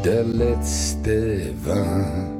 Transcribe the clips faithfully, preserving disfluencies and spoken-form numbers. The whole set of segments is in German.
der letzte war.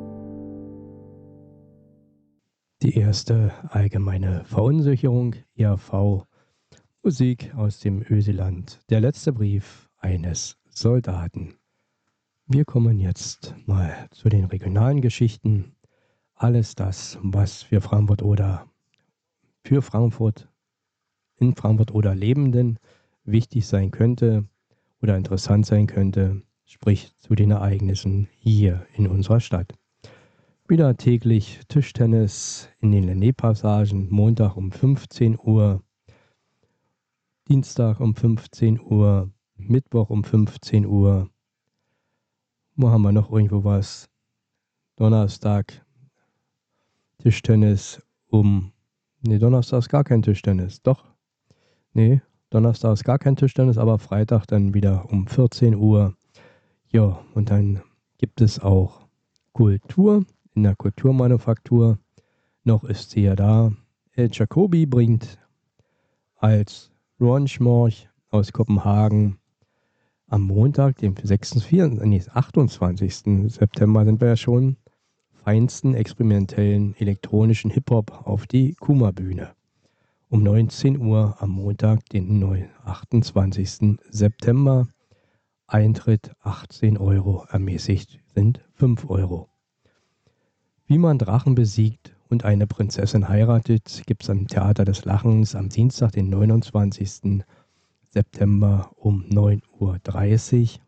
Die erste allgemeine Verunsicherung, E R V, Musik aus dem Öseland, der letzte Brief eines Soldaten. Wir kommen jetzt mal zu den regionalen Geschichten. Alles das, was für Frankfurt oder für Frankfurt, in Frankfurt oder Lebenden wichtig sein könnte oder interessant sein könnte, sprich zu den Ereignissen hier in unserer Stadt. Wieder täglich Tischtennis in den Lenné-Passagen, Montag um fünfzehn Uhr, Dienstag um fünfzehn Uhr, Mittwoch um fünfzehn Uhr. Wo haben wir noch irgendwo was? Donnerstag Tischtennis um... Ne, Donnerstag ist gar kein Tischtennis. Doch. Ne, Donnerstag ist gar kein Tischtennis, aber Freitag dann wieder um vierzehn Uhr. Ja, und dann gibt es auch Kultur in der Kulturmanufaktur. Noch ist sie ja da. El Jacobi bringt als Ronschmorch aus Kopenhagen am Montag, dem sechsundzwanzigsten, nee, achtundzwanzigsten September sind wir ja schon, feinsten experimentellen elektronischen Hip-Hop auf die Kuma-Bühne. Um neunzehn Uhr am Montag, den achtundzwanzigsten September. Eintritt achtzehn Euro, ermäßigt sind fünf Euro. Wie man Drachen besiegt und eine Prinzessin heiratet, gibt es am Theater des Lachens am Dienstag, den neunundzwanzigsten September um neun Uhr dreißig.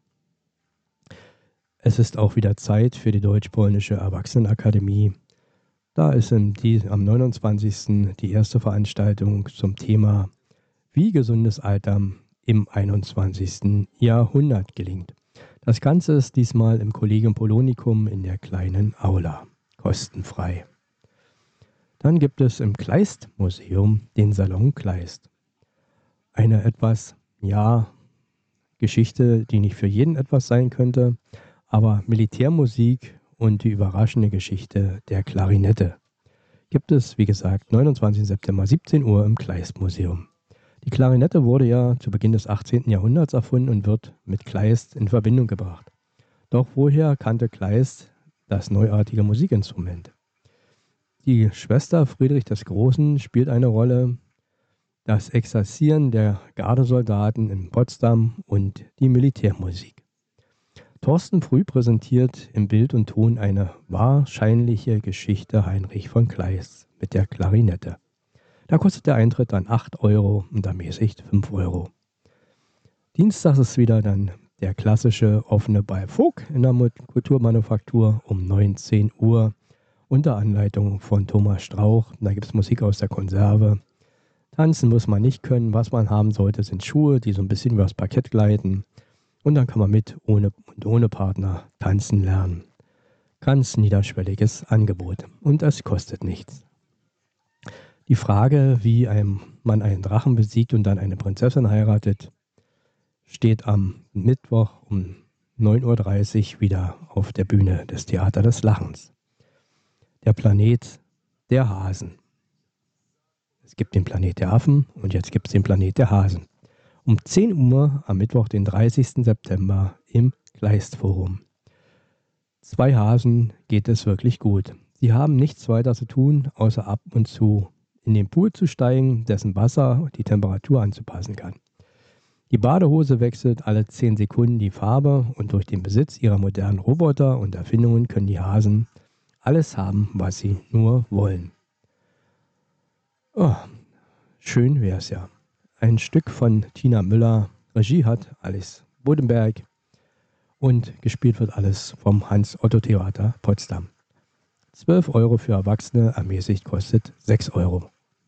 Es ist auch wieder Zeit für die Deutsch-Polnische Erwachsenenakademie. Da ist im, die, am neunundzwanzigsten die erste Veranstaltung zum Thema Wie gesundes Altern im einundzwanzigsten Jahrhundert gelingt. Das Ganze ist diesmal im Collegium Polonicum in der kleinen Aula. Kostenfrei. Dann gibt es im Kleist-Museum den Salon Kleist. Eine etwas, ja, Geschichte, die nicht für jeden etwas sein könnte, aber Militärmusik und die überraschende Geschichte der Klarinette. Gibt es, wie gesagt, neunundzwanzigsten September, siebzehn Uhr im Kleist-Museum. Die Klarinette wurde ja zu Beginn des achtzehnten Jahrhunderts erfunden und wird mit Kleist in Verbindung gebracht. Doch woher kannte Kleist das neuartige Musikinstrument? Die Schwester Friedrich des Großen spielt eine Rolle, das Exerzieren der Gardesoldaten in Potsdam und die Militärmusik. Thorsten Früh präsentiert im Bild und Ton eine wahrscheinliche Geschichte Heinrich von Kleists mit der Klarinette. Da kostet der Eintritt dann acht Euro und ermäßigt fünf Euro. Dienstags ist wieder dann der klassische offene Ball Folk in der Kulturmanufaktur um neunzehn Uhr unter Anleitung von Thomas Strauch. Da gibt es Musik aus der Konserve. Tanzen muss man nicht können. Was man haben sollte, sind Schuhe, die so ein bisschen übers Parkett gleiten. Und dann kann man mit ohne und ohne Partner tanzen lernen. Ganz niederschwelliges Angebot. Und es kostet nichts. Die Frage, wie ein, man einen Drachen besiegt und dann eine Prinzessin heiratet, steht am Mittwoch um neun Uhr dreißig wieder auf der Bühne des Theater des Lachens. Der Planet der Hasen. Es gibt den Planet der Affen und jetzt gibt es den Planet der Hasen. Um zehn Uhr am Mittwoch, den dreißigsten September im Kleistforum. Zwei Hasen geht es wirklich gut. Sie haben nichts weiter zu tun, außer ab und zu in den Pool zu steigen, dessen Wasser die Temperatur anzupassen kann. Die Badehose wechselt alle zehn Sekunden die Farbe und durch den Besitz ihrer modernen Roboter und Erfindungen können die Hasen alles haben, was sie nur wollen. Oh, schön wäre es ja. Ein Stück von Tina Müller, Regie hat Alice Bodenberg und gespielt wird alles vom Hans-Otto-Theater Potsdam. zwölf Euro für Erwachsene, ermäßigt kostet sechs Euro.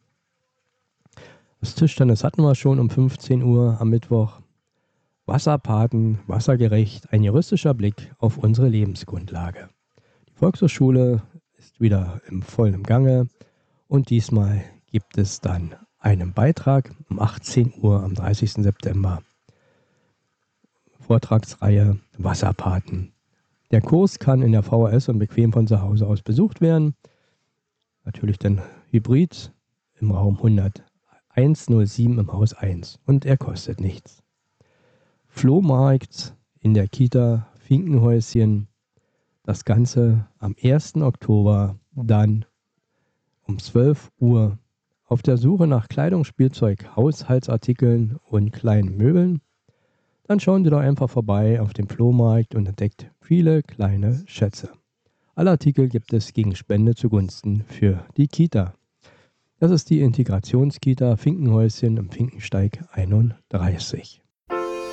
Das Tischtennis hatten wir schon um fünfzehn Uhr am Mittwoch. Wasserpaten, wassergerecht, ein juristischer Blick auf unsere Lebensgrundlage. Die Volkshochschule ist wieder im vollen Gange und diesmal gibt es dann einen Beitrag um achtzehn Uhr am dreißigsten September. Vortragsreihe Wasserpaten. Der Kurs kann in der V H S und bequem von zu Hause aus besucht werden. Natürlich dann Hybrid im Raum hunderteins null sieben im Haus eins und er kostet nichts. Flohmarkt in der Kita Finkenhäuschen. Das Ganze am ersten Oktober, dann um zwölf Uhr. Auf der Suche nach Kleidung, Spielzeug, Haushaltsartikeln und kleinen Möbeln? Dann schauen Sie doch einfach vorbei auf dem Flohmarkt und entdeckt viele kleine Schätze. Alle Artikel gibt es gegen Spende zugunsten für die Kita. Das ist die Integrationskita Finkenhäuschen im Finkensteig einunddreißig.